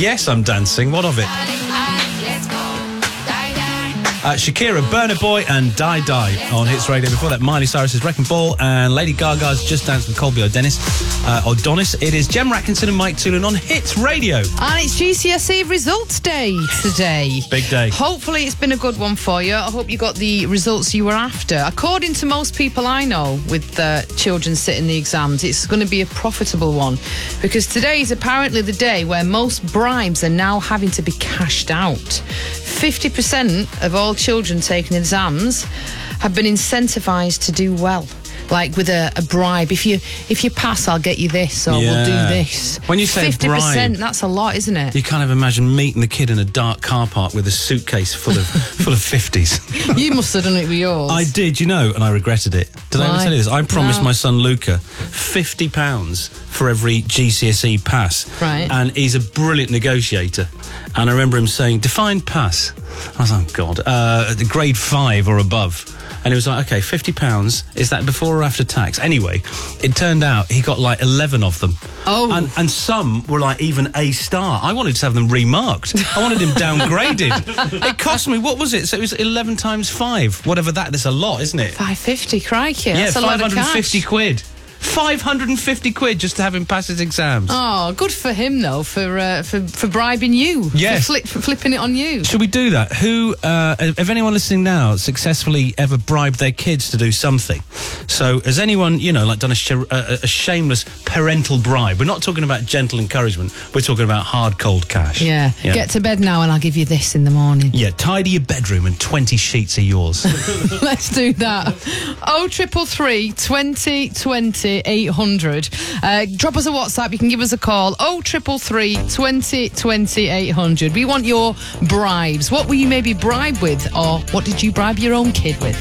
Yes, I'm dancing. What of it? Shakira, Burna Boy and Die Die on Hits Radio. Before that, Miley Cyrus's Wrecking Ball and Lady Gaga's Just Dance with Colby O'Donis. It is Jem Atkinson and Mike Toolin on Hits Radio. And it's GCSE results day today. Big day. Hopefully it's been a good one for you. I hope you got the results you were after. According to most people I know with children sitting the exams, it's going to be a profitable one, because today is apparently the day where most bribes are now having to be cashed out. 50% of all children taking exams have been incentivised to do well. Like with a bribe. If you pass, I'll get you this, or we'll do this. When you say 50%, bribe, that's a lot, isn't it? You kind of imagine meeting the kid in a dark car park with a suitcase full of 50s. You must have done it with yours. I did, and I regretted it. Did I ever tell you this? I promised my son Luca £50 for every GCSE pass. Right. And he's a brilliant negotiator. And I remember him saying, define pass. I was like, oh, God, grade 5 or above. And he was like, okay, £50, is that before or after tax? Anyway, it turned out he got like 11 of them. Oh. And some were like even A star. I wanted to have them remarked. I wanted him downgraded. It cost me, what was it? So it was 11 times 5. Whatever that's a lot, isn't it? 550, crikey. That's a lot of cash. 550 quid. 550 quid just to have him pass his exams. Oh, good for him, though, for bribing you. Yes. For flipping it on you. Should we do that? If anyone listening now successfully ever bribed their kids to do something? So has anyone, done a shameless parental bribe? We're not talking about gentle encouragement. We're talking about hard, cold cash. Yeah. Get to bed now and I'll give you this in the morning. Yeah, tidy your bedroom and 20 sheets are yours. Let's do that. 0333 20 20 800. Drop us a WhatsApp. You can give us a call. 0333 20 20 800. We want your bribes. What were you maybe bribed with, or what did you bribe your own kid with?